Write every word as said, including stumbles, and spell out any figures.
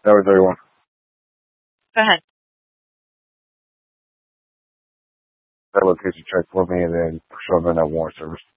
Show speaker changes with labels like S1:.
S1: Tower thirty-one.
S2: Go ahead.
S1: That location check for me and then show them that warrant service.